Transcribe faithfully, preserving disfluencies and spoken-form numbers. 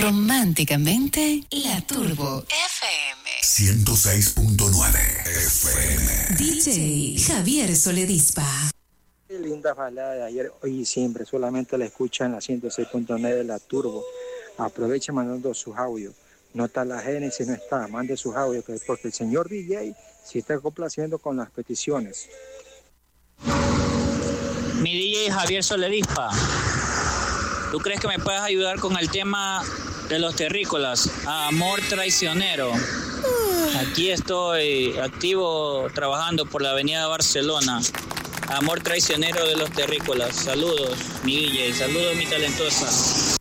Románticamente, La Turbo F M ciento seis punto nueve F M. D J Javier Soledispa. Qué linda balada de ayer, hoy y siempre. Solamente la escucha en la ciento seis punto nueve de La Turbo. Aproveche mandando sus audios. No está la Génesis, no está. Mande sus audios, porque el señor D J sí está complaciendo con las peticiones. Mi D J Javier Soledispa, ¿tú crees que me puedes ayudar con el tema de los terrícolas? Amor traicionero. Aquí estoy activo trabajando por la avenida Barcelona. Amor traicionero de los terrícolas. Saludos, mi D J. Saludos, mi talentosa.